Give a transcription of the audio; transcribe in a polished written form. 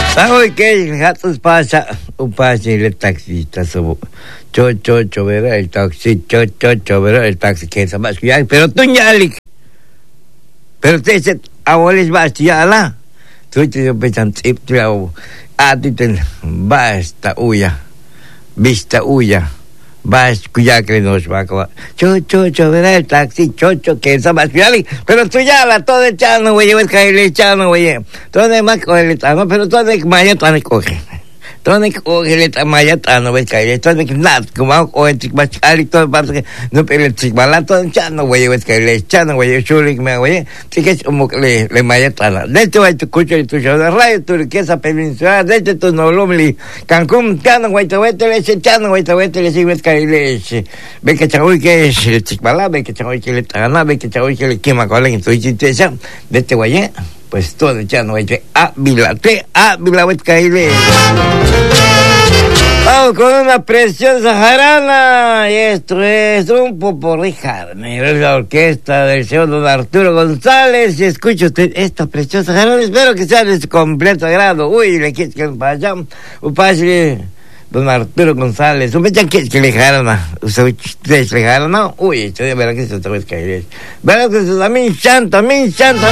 Hoy que gatos pasa un pase el taxista subo. Cho, verá el taxi, cho, verá el taxi que se va a estudiar, pero tú ya le. Pero te dice, abuelos va a estudiar la. Tú te piensan, ti te basta huya, vista huya. Vas cuya que nos va a acabar. Cho, verá el taxi, cho, que se va a estudiar, pero tú ya la todo echando, güey, ves que le echando, güey. Todo es más coge el echando, pero todo es más ya te coge. Todo es coge el echando, ves que todo es nada, como coge el chico, todo pasa que no pero el chico, la todo echando, güey, ves que le echando, güey, yo le me güey, sí que es como que le mayatana. De hecho, hay tu escucho y tu show de radio, tu riqueza peninsular, de hecho, tu no lumli, Cancún, cano, güey, te le echando, güey, te le sigue, ves que le eche. Ve que chagoy que es el chico, ve que chagoy que le tagana, ve que chagoy que le quema con la intuición, de este güey, pues todo echando, güey, Ávila, güey, que le. Vamos con una preciosa jarana, y esto es un popurrí jarnero, la orquesta del señor don Arturo González, y escuche usted esta preciosa jarana, espero que sea de su completo agrado. Uy, le quieres que vaya, un pase, don Arturo González, un pecha que le jarana, ustedes le jarana, uy, esto de verdad que se te va a caer, verdad que se también chanta,